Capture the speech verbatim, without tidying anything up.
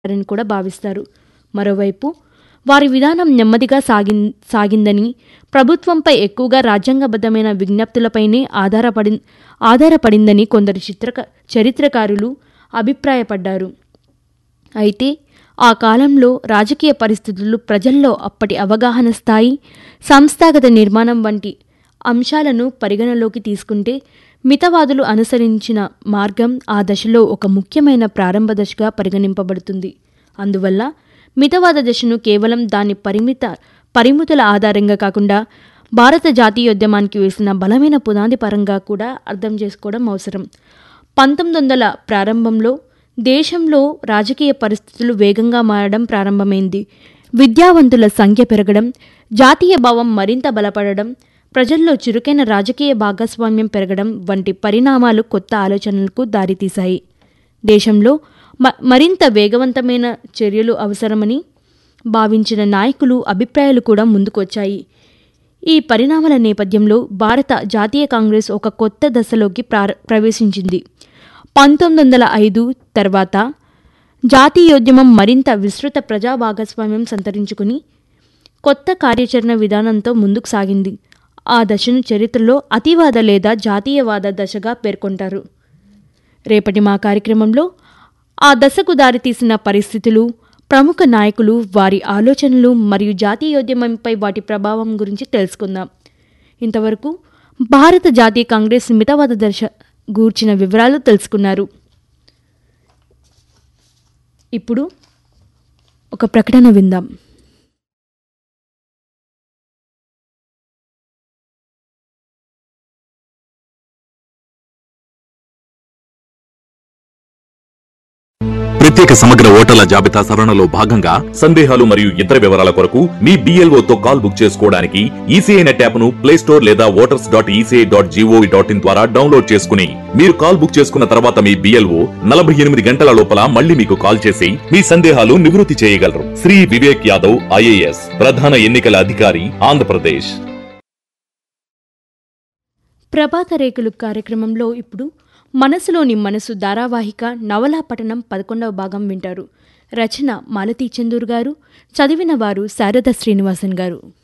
అని కూడా భావిస్తారు. మరోవైపు వారి విధానం నెమ్మదిగా సాగి సాగిందని ప్రభుత్వంపై ఎక్కువగా రాజ్యాంగబద్ధమైన విజ్ఞప్తులపైనే ఆధారపడి ఆధారపడిందని కొందరు చిత్రక చరిత్రకారులు అభిప్రాయపడ్డారు. అయితే ఆ కాలంలో రాజకీయ పరిస్థితులు, ప్రజల్లో అప్పటి అవగాహన స్థాయి, సంస్థాగత నిర్మాణం వంటి అంశాలను పరిగణలోకి తీసుకుంటే మితవాదులు అనుసరించిన మార్గం ఆ దశలో ఒక ముఖ్యమైన ప్రారంభ దశగా పరిగణింపబడుతుంది. అందువల్ల మితవాద దశను కేవలం దాని పరిమిత పరిమితుల ఆధారంగా కాకుండా భారత జాతీయోద్యమానికి వేసిన బలమైన పునాది పరంగా కూడా అర్థం చేసుకోవడం అవసరం. పంతొమ్మిది వందల ప్రారంభంలో దేశంలో రాజకీయ పరిస్థితులు వేగంగా మారడం ప్రారంభమైంది. విద్యావంతుల సంఖ్య పెరగడం, జాతీయ భావం మరింత బలపడడం, ప్రజల్లో చురుకైన రాజకీయ భాగస్వామ్యం పెరగడం వంటి పరిణామాలు కొత్త ఆలోచనలకు దారితీశాయి. దేశంలో మ మరింత వేగవంతమైన చర్యలు అవసరమని భావించిన నాయకులు, అభిప్రాయాలు కూడా ముందుకొచ్చాయి. ఈ పరిణామాల నేపథ్యంలో భారత జాతీయ కాంగ్రెస్ ఒక కొత్త దశలోకి ప్రా ప్రవేశించింది. పంతొమ్మిది వందల ఐదు తర్వాత జాతీయోద్యమం మరింత విస్తృత ప్రజా భాగస్వామ్యం సంతరించుకుని కొత్త కార్యాచరణ విధానంతో ముందుకు సాగింది. ఆ దశను చరిత్రలో అతివాద లేదా జాతీయవాద దశగా పేర్కొంటారు. రేపటి మా కార్యక్రమంలో ఆ దశకు దారితీసిన పరిస్థితులు, ప్రముఖ నాయకులు, వారి ఆలోచనలు మరియు జాతీయోద్యమంపై వాటి ప్రభావం గురించి తెలుసుకుందాం. ఇంతవరకు భారత జాతీయ కాంగ్రెస్ మితవాద దశ గూర్చిన వివరాలు తెలుసుకున్నారు. ఇప్పుడు ఒక ప్రకటన విందాం. ప్రత్యేక సమగ్ర ఓటర్ల జాబితా సవరణలో భాగంగా సందేహాలు మరియు ఇతర వివరాల కొరకు మీ బిఎల్ఓతో కాల్ బుక్ చేసుకోవడానికి ఈసీఐ నెట్ యాప్ ను ప్లే స్టోర్ లేదా voters dot ECI dot GOV dot in ద్వారా డౌన్లోడ్ చేసుకుని మీరు కాల్ బుక్ చేసుకున్న తర్వాత మీ బిఎల్ఓ నలభై ఎనిమిది గంటల లోపల మళ్ళీ మీకు కాల్ చేసి మీ సందేహాలు నివృత్తి చేయగలరు. శ్రీ వివేక్ యాదవ్, ఐఏఎస్, ప్రధాన ఎన్నికల అధికారి, ఆంధ్రప్రదేశ్. ప్రభాత రేకులు కార్యక్రమంలో ఇప్పుడు మనసులోని మనసు ధారావాహిక నవలా పఠనం పదకొండవ భాగం వింటారు. రచన మాలతీ చందూర్ గారు, చదివిన వారు శారద శ్రీనివాసన్ గారు.